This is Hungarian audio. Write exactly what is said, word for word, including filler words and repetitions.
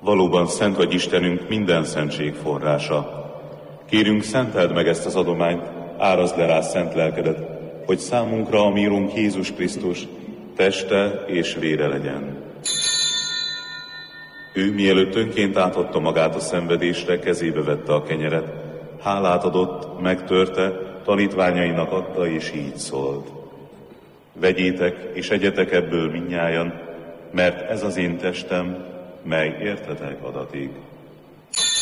Valóban szent vagy Istenünk, minden szentség forrása. Kérünk, szenteld meg ezt az adományt, árazd le rá szent lelkedet, hogy számunkra a mi Urunk Jézus Krisztus teste és vére legyen. Ő, mielőtt önként átadta magát a szenvedésre, kezébe vette a kenyeret, hálát adott, megtörte, tanítványainak adta, és így szólt: vegyétek és egyetek ebből mindnyájan, mert ez az én testem, mely értetek adatig.